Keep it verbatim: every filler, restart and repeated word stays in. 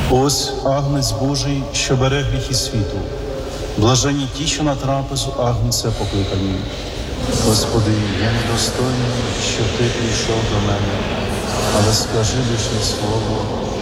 Ось Агнець Божий, що бере гріхи світу. Блаженні ті, що на трапезу Агнця покликані. Господи, я недостойний, що Ти прийшов до мене, але скажи лише слово,